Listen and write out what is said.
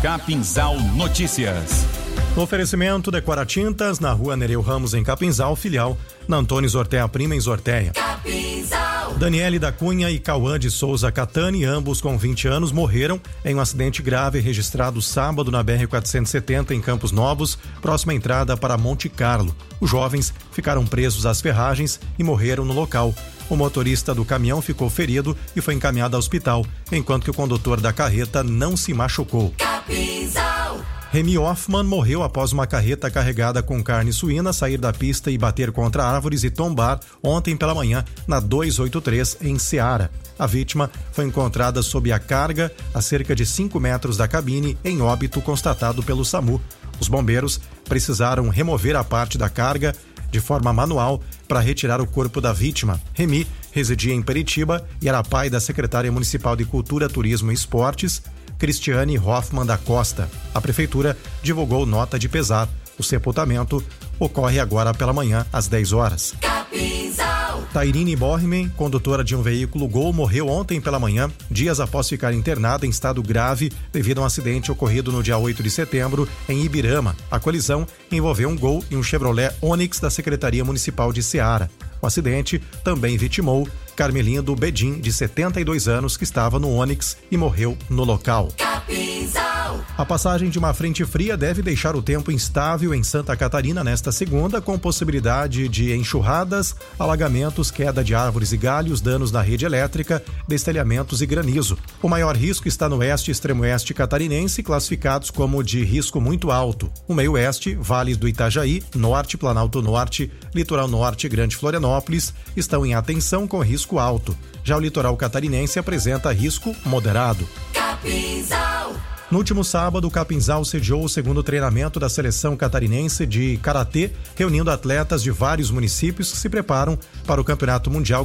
Capinzal Notícias. No oferecimento Decora Tintas, na rua Nereu Ramos, em Capinzal, filial na Antônio Zortea Prima, em Zortea. Capinzal. Daniele da Cunha e Cauã de Souza Catani, ambos com 20 anos, morreram em um acidente grave registrado sábado na BR-470 em Campos Novos, próxima entrada para Monte Carlo. Os jovens ficaram presos às ferragens e morreram no local. O motorista do caminhão ficou ferido e foi encaminhado ao hospital, enquanto que o condutor da carreta não se machucou. Capinzal. Remy Hoffman morreu após uma carreta carregada com carne suína sair da pista e bater contra árvores e tombar ontem pela manhã na 283 em Ceará. A vítima foi encontrada sob a carga a cerca de 5 metros da cabine, em óbito constatado pelo SAMU. Os bombeiros precisaram remover a parte da carga de forma manual para retirar o corpo da vítima. Remy residia em Peritiba e era pai da secretária municipal de Cultura, Turismo e Esportes, Cristiane Hoffman da Costa. A prefeitura divulgou nota de pesar. O sepultamento ocorre agora pela manhã, às 10 horas. Capinzal. Tairine Borriman, condutora de um veículo Gol, morreu ontem pela manhã, dias após ficar internada em estado grave devido a um acidente ocorrido no dia 8 de setembro em Ibirama. A colisão envolveu um Gol e um Chevrolet Onix da Secretaria Municipal de Ceará. O acidente também vitimou Carmelindo Bedin, de 72 anos, que estava no Onix e morreu no local. Capinzal. A passagem de uma frente fria deve deixar o tempo instável em Santa Catarina nesta segunda, com possibilidade de enxurradas, alagamentos, queda de árvores e galhos, danos na rede elétrica, destelhamentos e granizo. O maior risco está no oeste e extremo oeste catarinense, classificados como de risco muito alto. O meio oeste, vales do Itajaí, norte, Planalto Norte, litoral norte e Grande Florianópolis estão em atenção com risco alto. Já o litoral catarinense apresenta risco moderado. Capinzal. No último sábado, o Capinzal sediou o segundo treinamento da seleção catarinense de karatê, reunindo atletas de vários municípios que se preparam para o Campeonato Mundial